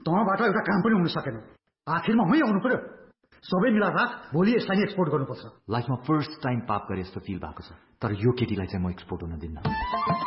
तँबाट एउटा काम पनि हुन सकेन। आखिरमा मै आउनु पर्यो। सबै मिलाएर भोलि यसलाई एक्सपोर्ट गर्नुपर्छ। लाइफमा फर्स्ट टाइम पाप गरे जस्तो फिल भएको छ, तर यो केटीलाई चाहिँ म एक्सपोर्ट हुन दिन्न।